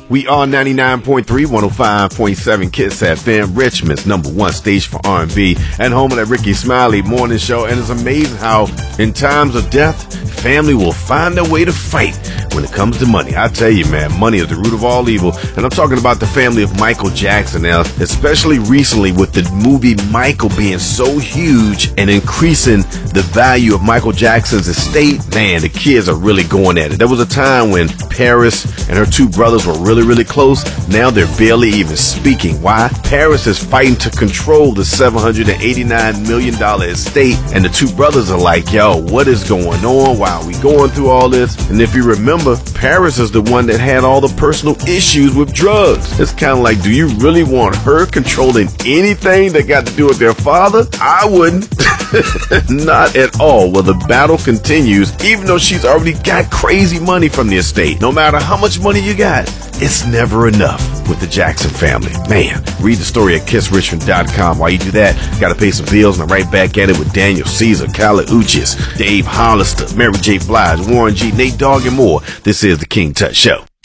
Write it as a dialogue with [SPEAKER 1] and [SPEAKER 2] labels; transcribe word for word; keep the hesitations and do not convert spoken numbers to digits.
[SPEAKER 1] We are ninety-nine point three, one oh five point seven Kiss F M, Richmond's number one station for R and B, and home of that Ricky Smiley morning show. And it's amazing how in times of death, family will find a way to fight when it comes to money. I tell you, man, money is the root of all evil. And I'm talking about the family of Michael Jackson now, especially recently with the movie Michael being so huge and increasing the value of Michael Jackson's estate. Man, the kids are really going at it. There was a time when Paris and her two brothers were really, really close. Now they're barely even speaking. Why? Paris is fighting to control the seven hundred eighty-nine million dollars estate, and the two brothers are like, yo, what is going on? Why are we going through all this? And if you remember, Paris is the one that had all the personal issues with drugs. It's kind of like, do you really want her controlling anything that got to do with their father? I wouldn't. Not at all. Well, the battle continues, even though she's already got crazy money from the estate. No matter how much money you got, it's never enough with the Jackson family. Man, read the story at kiss richmond dot com. While you do that, gotta pay some bills, and I'm right back at it with Daniel Caesar, Khaled Uchis, Dave Hollister, Mary J. Blige, Warren G, Nate Dogg, and more. This is the King Tut Show.